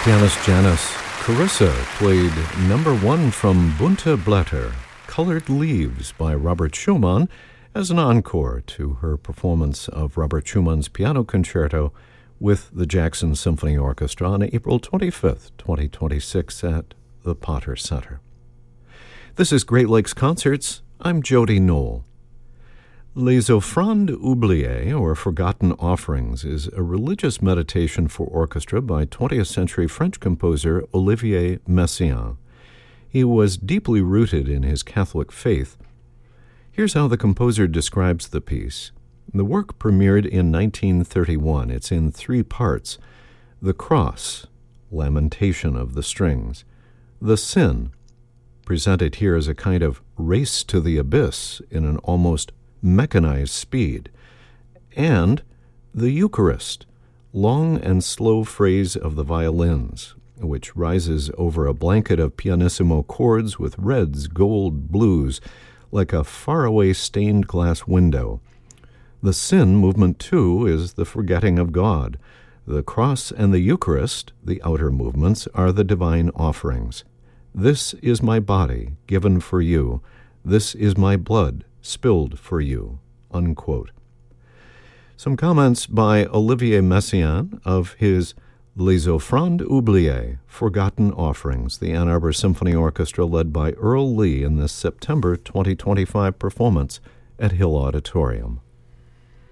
Pianist Janis Carissa played number 1 from Bunte Blätter, Colored Leaves by Robert Schumann, as an encore to her performance of Robert Schumann's piano concerto with the Jackson Symphony Orchestra on April 25th, 2026 at the Potter Center. This is Great Lakes Concerts. I'm Jody Knoll. Les Offrandes Oubliées, or Forgotten Offerings, is a religious meditation for orchestra by 20th century French composer Olivier Messiaen. He was deeply rooted in his Catholic faith. Here's how the composer describes the piece. The work premiered in 1931. It's in 3 parts. The Cross, lamentation of the strings. The Sin, presented here as a kind of race to the abyss in an almost mechanized speed, and the Eucharist, long and slow phrase of the violins, which rises over a blanket of pianissimo chords with reds, gold, blues, like a faraway stained glass window. The Sin, movement 2, is the forgetting of God. The Cross and the Eucharist, the outer movements, are the divine offerings. This is my body, given for you. This is my blood, spilled for you, unquote. Some comments by Olivier Messiaen of his Les Offrandes Oubliées, Forgotten Offerings, the Ann Arbor Symphony Orchestra led by Earl Lee in this September 2025 performance at Hill Auditorium.